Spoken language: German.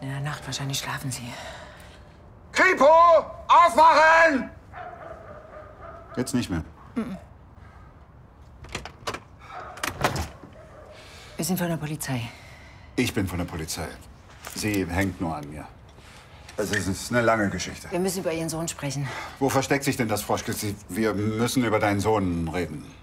Mitten in der Nacht, wahrscheinlich schlafen sie. Kripo! Aufwachen! Jetzt nicht mehr. Wir sind von der Polizei. Ich bin von der Polizei. Sie hängt nur an mir. Es ist eine lange Geschichte. Wir müssen über Ihren Sohn sprechen. Wo versteckt sich denn das Froschgesicht? Wir müssen über deinen Sohn reden.